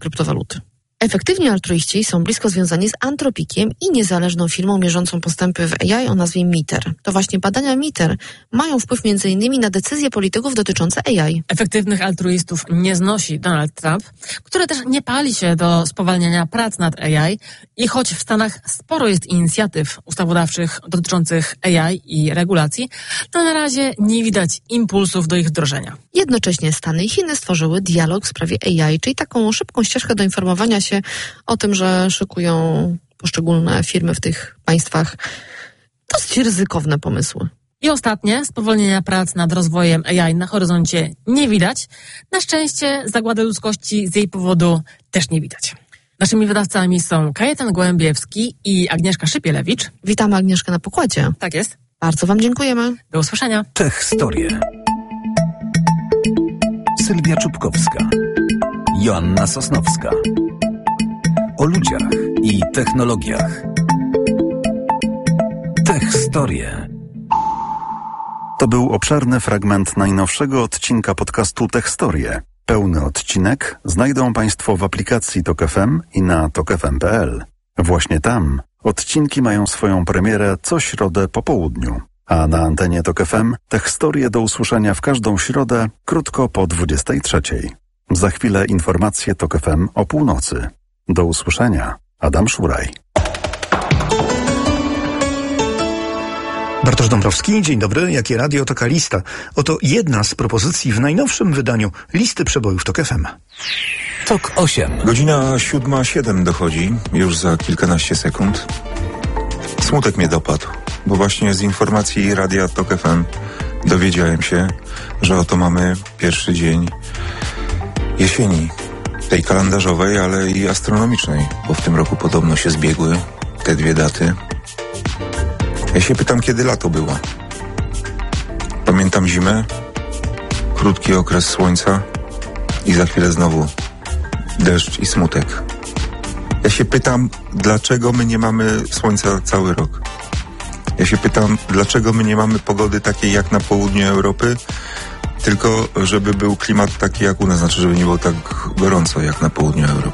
kryptowaluty. Efektywni altruiści są blisko związani z Anthropiciem i niezależną firmą mierzącą postępy w AI o nazwie MITRE. To właśnie badania MITRE mają wpływ m.in. na decyzje polityków dotyczące AI. Efektywnych altruistów nie znosi Donald Trump, który też nie pali się do spowalniania prac nad AI i choć w Stanach sporo jest inicjatyw ustawodawczych dotyczących AI i regulacji, to na razie nie widać impulsów do ich wdrożenia. Jednocześnie Stany i Chiny stworzyły dialog w sprawie AI, czyli taką szybką ścieżkę do informowania się o tym, że szykują poszczególne firmy w tych państwach dosyć ryzykowne pomysły. I ostatnie, spowolnienia prac nad rozwojem AI na horyzoncie nie widać. Na szczęście zagłady ludzkości z jej powodu też nie widać. Naszymi wydawcami są Kajetan Gołębiewski i Agnieszka Szypielewicz. Witamy Agnieszkę na pokładzie. Tak jest. Bardzo wam dziękujemy. Do usłyszenia. Techstorie. Sylwia Czubkowska. Joanna Sosnowska. O ludziach i technologiach. Techstorie. To był obszerny fragment najnowszego odcinka podcastu Techstorie. Pełny odcinek znajdą Państwo w aplikacji Tok FM i na tokfm.pl. Właśnie tam odcinki mają swoją premierę co środę po południu. A na antenie Tok FM Techstorie do usłyszenia w każdą środę krótko po 23:00. Za chwilę informacje Tok FM o północy. Do usłyszenia. Adam Szuraj. Bartosz Dąbrowski, dzień dobry. Jakie radio, taka lista. Oto jedna z propozycji w najnowszym wydaniu listy przebojów Tok FM. Tok 8. Godzina 7:07 dochodzi, już za kilkanaście sekund. Smutek mnie dopadł, bo właśnie z informacji radia Tok FM dowiedziałem się, że oto mamy pierwszy dzień jesieni. Tej kalendarzowej, ale i astronomicznej, bo w tym roku podobno się zbiegły te dwie daty. Ja się pytam, kiedy lato było. Pamiętam zimę, krótki okres słońca i za chwilę znowu deszcz i smutek. Ja się pytam, dlaczego my nie mamy słońca cały rok. Ja się pytam, dlaczego my nie mamy pogody takiej jak na południu Europy, tylko żeby był klimat taki jak u nas, znaczy żeby nie było tak gorąco jak na południu Europy.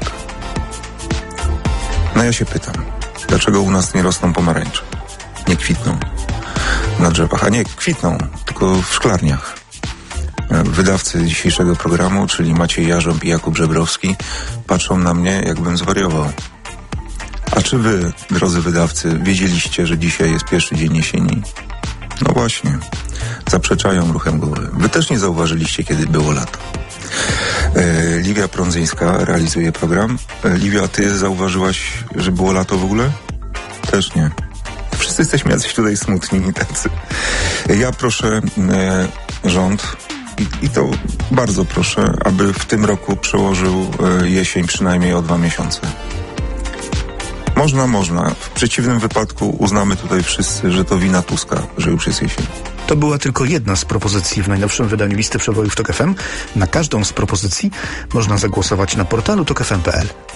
No ja się pytam, dlaczego u nas nie rosną pomarańcze? Nie kwitną na drzewach, a nie kwitną, tylko w szklarniach. Wydawcy dzisiejszego programu, czyli Maciej Jarząb i Jakub Żebrowski, patrzą na mnie, jakbym zwariował. A czy wy, drodzy wydawcy, wiedzieliście, że dzisiaj jest pierwszy dzień jesieni? No właśnie, zaprzeczają ruchem głowy. Wy też nie zauważyliście, kiedy było lato. Liwia Prądzyńska realizuje program. Liwia, a ty zauważyłaś, że było lato w ogóle? Też nie. Wszyscy jesteśmy jacyś tutaj smutni i tacy. Ja proszę rząd i to bardzo proszę, aby w tym roku przełożył jesień przynajmniej o 2 miesiące. Można. W przeciwnym wypadku uznamy tutaj wszyscy, że to wina Tuska, że już jest jesień. To była tylko jedna z propozycji w najnowszym wydaniu listy przebojów Tok FM. Na każdą z propozycji można zagłosować na portalu tokfm.pl.